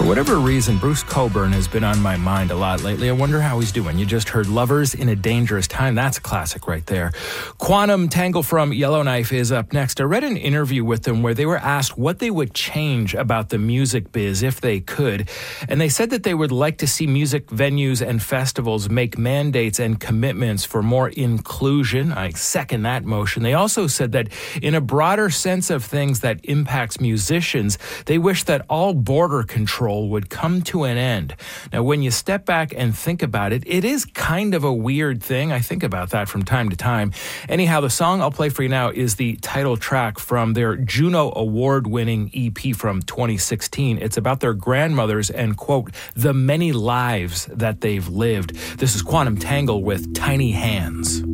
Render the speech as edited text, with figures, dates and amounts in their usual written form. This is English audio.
whatever reason, Bruce Cockburn has been on my mind a lot lately. I wonder how he's doing. You just heard Lovers in a Dangerous Time. That's a classic right there. Quantum Tangle from Yellowknife is up next. I read an interview with them where they were asked what they would change about the music biz if they could. And they said that they would like to see music venues and festivals make mandates and commitments for more inclusion. I second that motion. They also said that in a broader sense of things that impacts musicians, they wish that all border control would come to an end. Now, when you step back and think about it, it is kind of a weird thing. I think about that from time to time. Anyhow, the song I'll play for you now is the title track from their Juno Award-winning EP from 2016. It's about their grandmothers and, quote, the many lives that they've lived. This is Quantum Tangle with Tiny Hands.